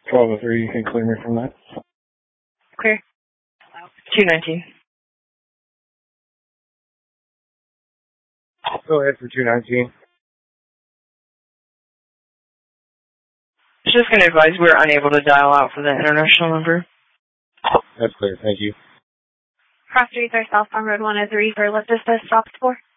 1203, you can clear me from that. Clear. 219. Go ahead for 219. Just going to advise we're unable to dial out for the international number. That's clear, thank you. Cross streets are southbound Road 103 for lift assist stop 4.